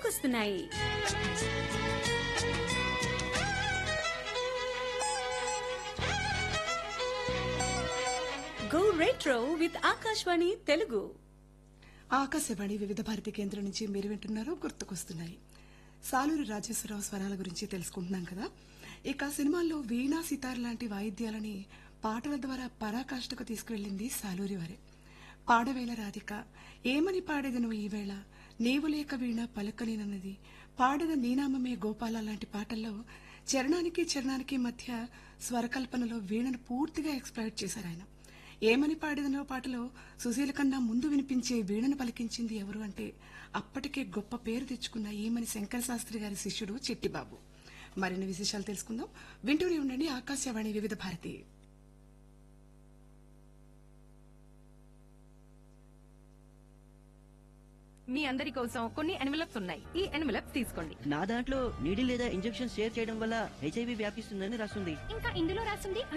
గుర్తుకొస్తున్నాయి. Go retro with Akashvani Telugu. Akashvani వివిధ భారతి కేంద్రం నుంచి మీరు వింటున్నారు గుర్తుకొస్తున్నాయి. సాలూరి రాజేశ్వరరావు స్వరాల గురించి తెలుసుకుంటున్నాం కదా. ఇక సినిమాల్లో వీణా సితార్ లాంటి వాయిద్యాలని పాటల ద్వారా పరాకాష్ఠకు తీసుకువెళ్లింది సాలూరి వారే. పాడవేళ రాధిక, ఏమని పాడేది నువ్వు ఈవేళ, నీవు లేక వీణ పలకనేనన్నది, పాడద నీనామమే గోపాల లాంటి పాటల్లో చరణానికి మధ్య స్వరకల్పనలో వీణను పూర్తిగా ఎక్స్ప్లాయిట్ చేశారు ఆయన. ఏమని పాడేదనో పాటలో సుశీల కన్నా ముందు వినిపించే వీణను పలికించింది ఎవరు అంటే అప్పటికే గొప్ప పేరు తెచ్చుకున్న ఈమని శంకర శాస్త్రి గారి శిష్యుడు చిట్టిబాబు. మరిన్ని విశేషాలు తెలుసుకుందాం. వింటూనే ఉండండి ఆకాశవాణి వివిధ భారతి. మీ అందరి కోసం కొన్ని ఎన్వెలప్స్ ఉన్నాయి. ఈ ఎన్వెలప్స్ తీసుకోండి. నా దాంట్లో నీడి లేదా ఇంజెక్షన్ షేర్ చేయడం వల్ల HIV వ్యాపిస్తుందని రాస్తుంది. ఇంకా ఇందులో రాసింది